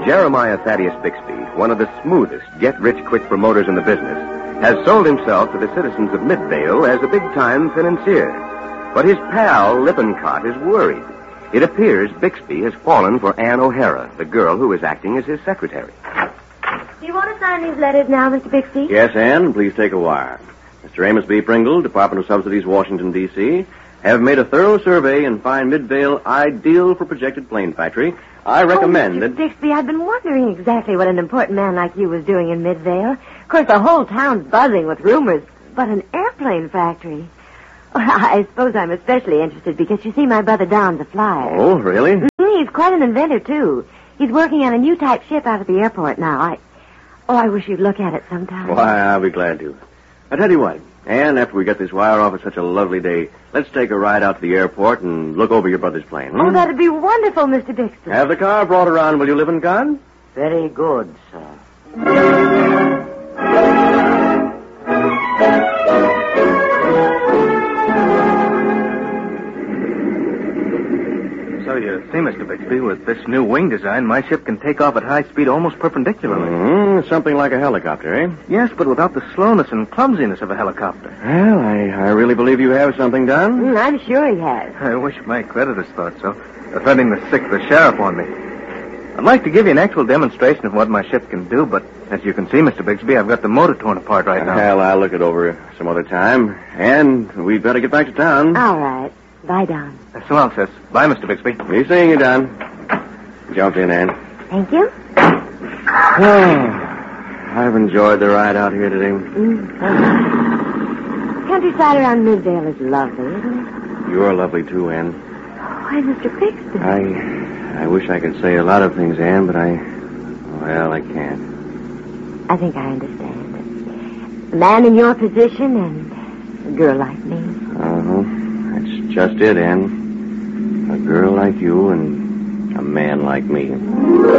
Jeremiah Thaddeus Bixby, one of the smoothest, get-rich-quick promoters in the business, has sold himself to the citizens of Midvale as a big-time financier. But his pal, Lippincott, is worried. It appears Bixby has fallen for Ann O'Hara, the girl who is acting as his secretary. Do you want to sign these letters now, Mr. Bixby? Yes, Ann. Please take a wire. Mr. Amos B. Pringle, Department of Subsidies, Washington, D.C., have made a thorough survey and find Midvale ideal for projected plane factory. I recommend Mr. Bixby, I've been wondering exactly what an important man like you was doing in Midvale. Of course, the whole town's buzzing with rumors, but an airplane factory. Well, I suppose I'm especially interested because, you see, my brother Don's a flyer. Oh, really? He's quite an inventor, too. He's working on a new type ship out at the airport now. I wish you'd look at it sometime. Why, I'll be glad to. I tell you what, Ann, after we get this wire off, it's such a lovely day. Let's take a ride out to the airport and look over your brother's plane. Oh, that'd be wonderful, Mr. Bixby. Have the car brought around, will you, Lippincott? Very good, sir. So you see, Mr. Bixby, with this new wing design, my ship can take off at high speed almost perpendicularly. Something like a helicopter, eh? Yes, but without the slowness and clumsiness of a helicopter. Well, I really believe you have something done. I'm sure he has. I wish my creditors thought so. They're threatening to sick the sheriff on me. I'd like to give you an actual demonstration of what my ship can do, but as you can see, Mr. Bixby, I've got the motor torn apart right now. Well, I'll look it over some other time. And we'd better get back to town. All right. Bye, Don. So long, sis. Bye, Mr. Bixby. Be seeing you, Don. Jump in, Ann. Thank you. I've enjoyed the ride out here today. Countryside around Midvale is lovely, isn't it? You're lovely, too, Ann. Why, Mr. Bixby? I wish I could say a lot of things, Ann, but I can't. I think I understand. A man in your position and a girl like me. Uh-huh. That's just it, Ann. A girl like you and a man like me.